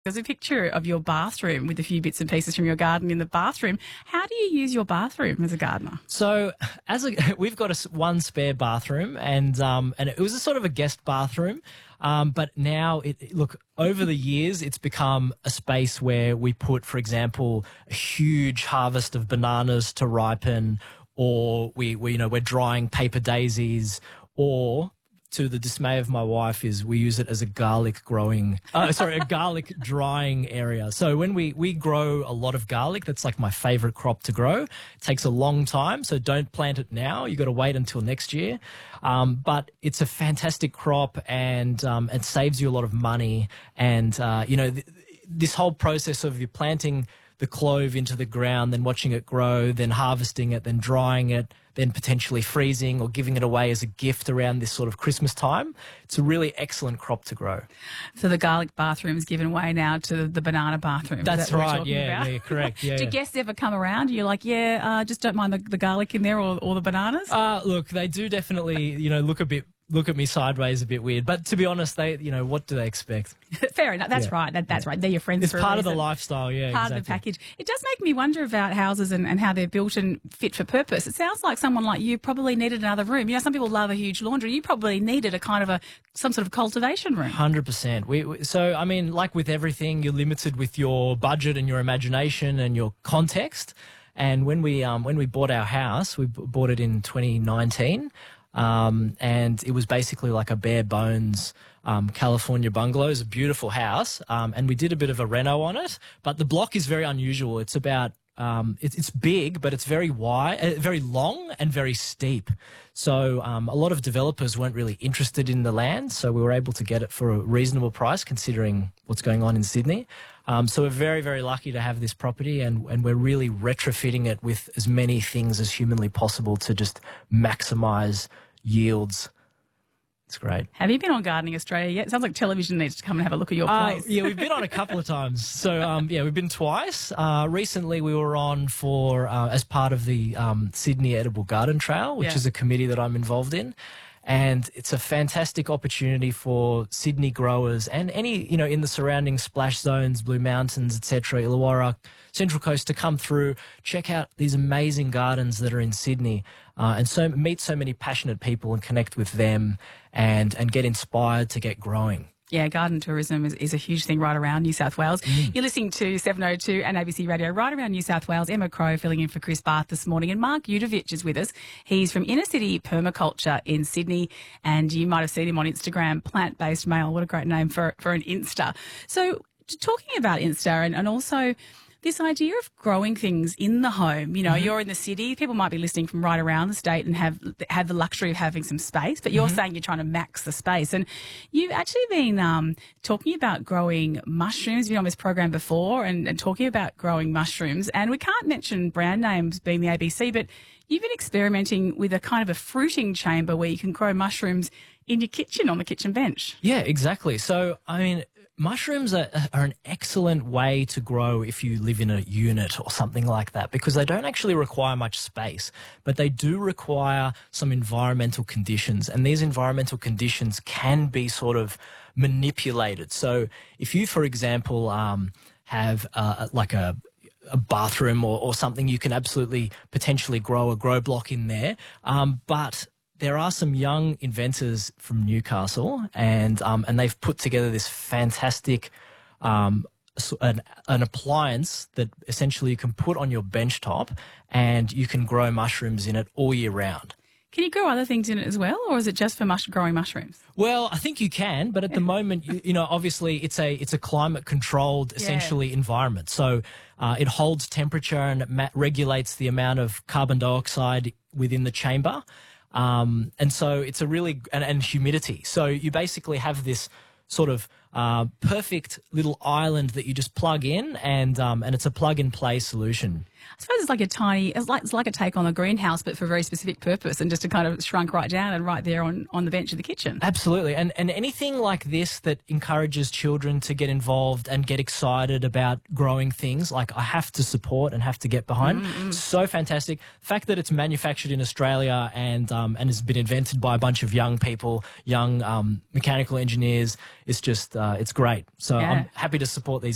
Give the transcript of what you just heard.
There's a picture of your bathroom with a few bits and pieces from your garden in the bathroom. How do you use your bathroom as a gardener? So, we've got one spare bathroom, and it was a sort of a guest bathroom, but now over the years it's become a space where we put, for example, a huge harvest of bananas to ripen, or we're drying paper daisies, or, to the dismay of my wife, is we use it as a garlic drying area. So when we grow a lot of garlic, that's like my favorite crop to grow. It takes a long time, so don't plant it now. You got to wait until next year. But it's a fantastic crop, and it saves you a lot of money. And this whole process of you planting the clove into the ground, then watching it grow, then harvesting it, then drying it, then potentially freezing or giving it away as a gift around this sort of Christmas time. It's a really excellent crop to grow. So the garlic bathroom is given away now to the banana bathroom. That's right, yeah, correct. Yeah. Do guests ever come around? You're like, just don't mind the garlic in there or the bananas? Look, they do definitely, look at me sideways a bit weird. But to be honest, what do they expect? Fair enough. That's right. That's right. They're your friends. It's for part a of the reason. lifestyle, yeah. Part of the package. It does make me wonder about houses and how they're built and fit for purpose. It sounds like someone like you probably needed another room. Some people love a huge laundry. You probably needed some sort of cultivation room. 100%. So, I mean, like with everything, you're limited with your budget and your imagination and your context. And when we bought our house, we bought it in 2019. And it was basically like a bare bones California bungalow. It's a beautiful house, and we did a bit of a reno on it. But the block is very unusual. It's about it's big, but it's very wide, very long, and very steep. So a lot of developers weren't really interested in the land, so we were able to get it for a reasonable price considering what's going on in Sydney. So we're very, very lucky to have this property, and we're really retrofitting it with as many things as humanly possible to just maximise yields. It's great. Have you been on Gardening Australia yet? It sounds like television needs to come and have a look at your place. Yeah, we've been on a couple of times. So, we've been twice. Recently, we were on as part of the Sydney Edible Garden Trail, which is a committee that I'm involved in. And it's a fantastic opportunity for Sydney growers and any, in the surrounding splash zones, Blue Mountains, etc., Illawarra, Central Coast, to come through, check out these amazing gardens that are in Sydney, and meet so many passionate people and connect with them and get inspired to get growing. Yeah, garden tourism is a huge thing right around New South Wales. You're listening to 702 and ABC Radio right around New South Wales. Emma Crow filling in for Chris Barth this morning, and Mark Udovich is with us. He's from Inner City Permaculture in Sydney, and you might have seen him on Instagram, Plant-Based Male. What a great name for an Insta. So talking about Insta and also this idea of growing things in the home, you're in the city, people might be listening from right around the state and have the luxury of having some space, but you're saying you're trying to max the space. And you've actually been talking about growing mushrooms. You've been on this program before and talking about growing mushrooms. And we can't mention brand names being the ABC, but you've been experimenting with a kind of a fruiting chamber where you can grow mushrooms in your kitchen, on the kitchen bench. Yeah, exactly. So, I mean, mushrooms are an excellent way to grow if you live in a unit or something like that, because they don't actually require much space, but they do require some environmental conditions, and these environmental conditions can be sort of manipulated. So if you, for example, have like a bathroom or something, you can absolutely potentially grow a grow block in there, but there are some young inventors from Newcastle, and they've put together this fantastic an appliance that essentially you can put on your bench top, and you can grow mushrooms in it all year round. Can you grow other things in it as well, or is it just for growing mushrooms? Well, I think you can, but at the moment, obviously it's a climate-controlled, essentially, environment. So it holds temperature and it regulates the amount of carbon dioxide within the chamber. And so it's and humidity. So you basically have this sort of perfect little island that you just plug in, and it's a plug-and-play solution. I suppose it's like a take on a greenhouse, but for a very specific purpose, and just to kind of shrunk right down and right there on the bench of the kitchen. Absolutely. And anything like this that encourages children to get involved and get excited about growing things, like, I have to support and have to get behind. So fantastic. The fact that it's manufactured in Australia and has been invented by a bunch of young people, young mechanical engineers, it's just, it's great. So I'm happy to support these